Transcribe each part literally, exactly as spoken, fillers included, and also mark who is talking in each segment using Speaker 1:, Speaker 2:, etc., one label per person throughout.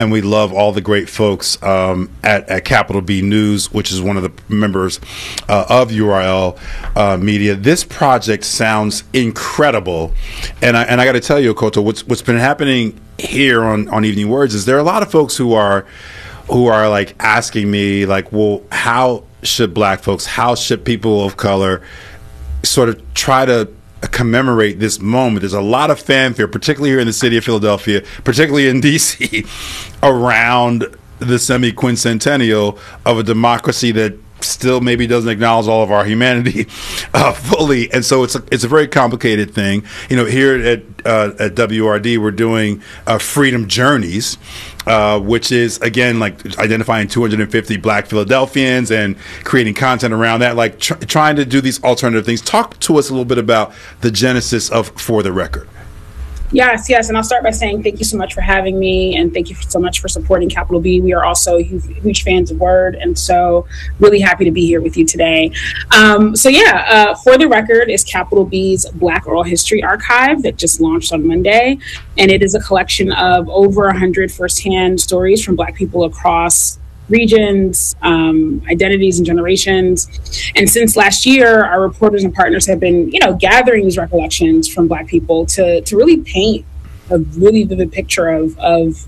Speaker 1: and we love all the great folks um, at, at Capital B News, which is one of the members uh, of U R L uh, Media. This project sounds incredible, and I, and I got to tell you, Akoto, what's what's been happening here on, on Evening Words is there are a lot of folks who are who are like asking me, like, well, how should Black folks, how should people of color sort of try to commemorate this moment? There's a lot of fanfare, particularly here in the city of Philadelphia, particularly in D C, around the semi-quincentennial of a democracy that still maybe doesn't acknowledge all of our humanity uh, fully, and so it's a, it's a very complicated thing. You know, here at uh, at W R D, we're doing uh, Freedom Journeys, uh, which is again like identifying two hundred fifty Black Philadelphians and creating content around that, like tr- trying to do these alternative things. Talk to us a little bit about the genesis of For the Record.
Speaker 2: Yes, yes. And I'll start by saying thank you so much for having me, and thank you so much for supporting Capital B. We are also huge, huge fans of Word, and so really happy to be here with you today. Um, so yeah, uh, For the Record is Capital B's Black Oral History Archive that just launched on Monday, and it is a collection of over one hundred firsthand stories from Black people across regions, um, identities, and generations. And since last year, our reporters and partners have been, you know, gathering these recollections from Black people to to really paint a really vivid picture of of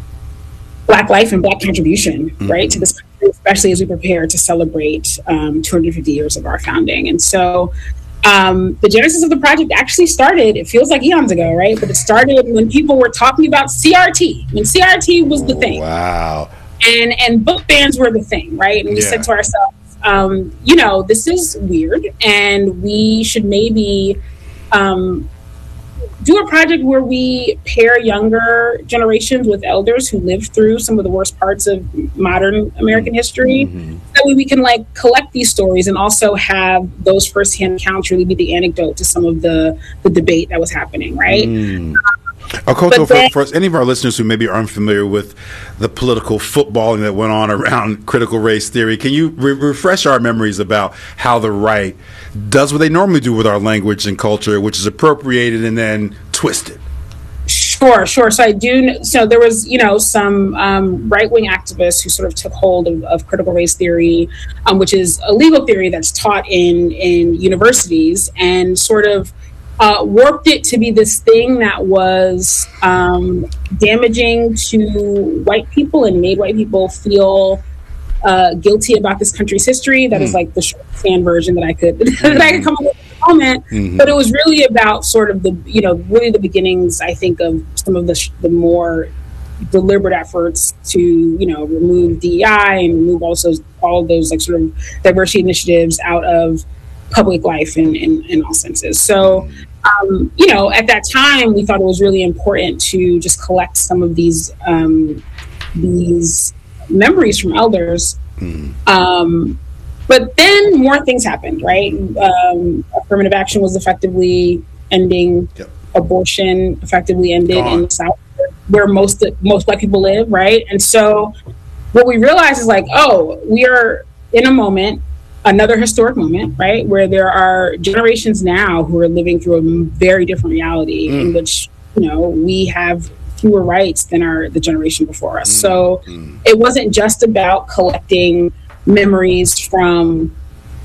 Speaker 2: Black life and Black contribution, mm-hmm. right, to this country, especially as we prepare to celebrate um, two hundred fifty years of our founding. And so um, the genesis of the project actually started, it feels like eons ago, right? But it started when people were talking about C R T, when C R T was the thing.
Speaker 1: Wow.
Speaker 2: And and book bans were the thing, right? And we yeah. said to ourselves, um, you know, this is weird, and we should maybe um, do a project where we pair younger generations with elders who lived through some of the worst parts of modern American history. Mm-hmm. That way we can like collect these stories and also have those firsthand accounts really be the anecdote to some of the, the debate that was happening, right? Mm. Um,
Speaker 1: Akoto, for, for any of our listeners who maybe are unfamiliar with the political footballing that went on around critical race theory, can you re- refresh our memories about how the right does what they normally do with our language and culture, which is appropriated and then twisted?
Speaker 2: Sure, sure. So I do. So there was, you know, some um, right-wing activists who sort of took hold of, of critical race theory, um, which is a legal theory that's taught in in universities, and sort of Uh, warped it to be this thing that was um, damaging to white people and made white people feel uh, guilty about this country's history. That mm. is like the shorthand version that I could that I could come up with at the moment. Mm-hmm. But it was really about sort of the, you know, really the beginnings, I think, of some of the sh- the more deliberate efforts to, you know, remove D E I and remove also all of those like sort of diversity initiatives out of public life in, in, in all senses. So, um, you know, at that time, we thought it was really important to just collect some of these um, these memories from elders. Mm. Um, but then more things happened, right? Um, affirmative action was effectively ending. Yep. Abortion effectively ended in the South, where most most Black people live, right? And so what we realized is like, oh, we are in a moment, another historic moment, right, where there are generations now who are living through a very different reality mm. in which, you know, we have fewer rights than our the generation before us. Mm. So mm. it wasn't just about collecting memories from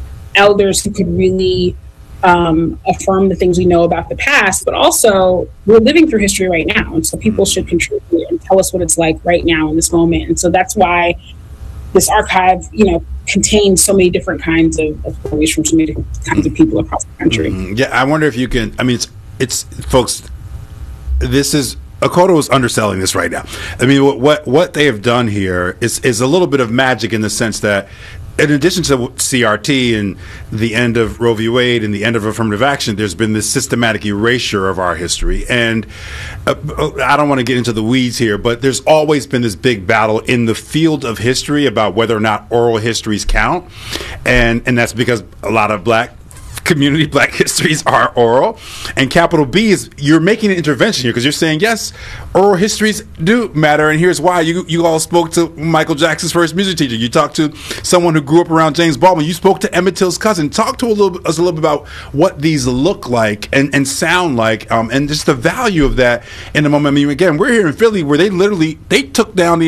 Speaker 2: elders who could really um, affirm the things we know about the past, but also we're living through history right now. And so people should contribute and tell us what it's like right now in this moment. And so that's why this archive, you know, contains so many different kinds of, of stories from so many different kinds of people across the country.
Speaker 1: Mm-hmm. Yeah, I wonder if you can, I mean, it's, it's folks, this is, Akoto is underselling this right now. I mean, what, what what they have done here is is a little bit of magic in the sense that, in addition to C R T and the end of Roe v. Wade and the end of affirmative action, there's been this systematic erasure of our history. And uh, I don't want to get into the weeds here, but there's always been this big battle in the field of history about whether or not oral histories count. And and that's because a lot of Black community black histories are oral, and capital B is you're making an intervention here because you're saying yes, oral histories do matter, and here's why. You you all spoke to Michael Jackson's first music teacher. You talked to someone who grew up around James Baldwin. You spoke to Emmett Till's cousin. Talk to a little, us a little bit about what these look like and, and sound like, um, and just the value of that in the moment. I mean, again, we're here in Philly where they literally they took down the